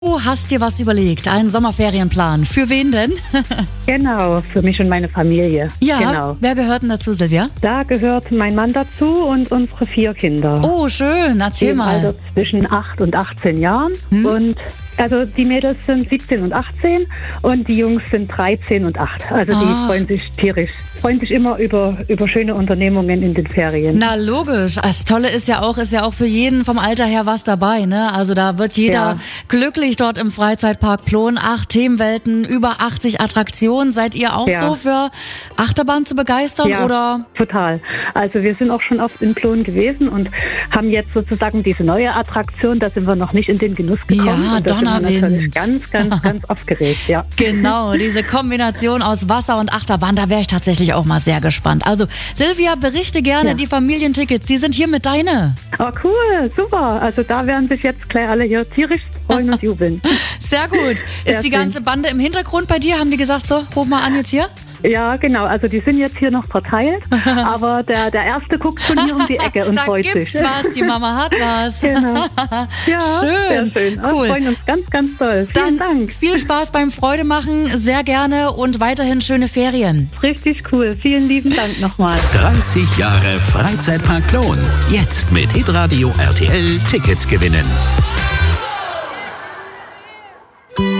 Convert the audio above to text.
Du hast dir was überlegt, einen Sommerferienplan. Für wen denn? Genau, für mich und meine Familie. Ja, Genau. wer gehört denn dazu, Silvia? Da gehört mein Mann dazu und unsere 4 Kinder. Oh, schön, erzähl Im mal. Alter zwischen 8 und 18 Jahren. Und also die Mädels sind 17 und 18 und die Jungs sind 13 und 8. Also die freuen sich tierisch. Freuen sich immer über schöne Unternehmungen in den Ferien. Na logisch, das Tolle ist ja auch für jeden vom Alter her was dabei, ne? Also da wird jeder glücklich dort im Freizeitpark Plon. 8 Themenwelten, über 80 Attraktionen. Seid ihr auch so für Achterbahn zu begeistern, Ja, oder? total. Also wir sind auch schon oft in Plon gewesen und haben jetzt sozusagen diese neue Attraktion, da sind wir noch nicht in den Genuss gekommen. Ja, und da sind wir Donnerwind. natürlich ganz aufgeregt, ja. Genau, diese Kombination aus Wasser und Achterbahn, da wäre ich tatsächlich auch mal sehr gespannt. Also Silvia, berichte gerne, die Familientickets, die sind hiermit deine. Oh cool, super. Also da werden sich jetzt gleich alle hier tierisch freuen und jubeln. Sehr gut. Ist die ganze Bande im Hintergrund bei dir? Haben die gesagt, so, ruf mal an jetzt hier? Ja, genau. Also die sind jetzt hier noch verteilt, aber der Erste guckt von hier um die Ecke und freut sich. Da gibt's was, die Mama hat was. Genau. Ja, schön. Sehr schön. Cool. Wir freuen uns ganz doll. Vielen Dank. Viel Spaß beim Freude machen, sehr gerne und weiterhin schöne Ferien. Richtig cool. Vielen lieben Dank nochmal. 30 Jahre Freizeitpark Plon. Jetzt mit Hitradio RTL Tickets gewinnen.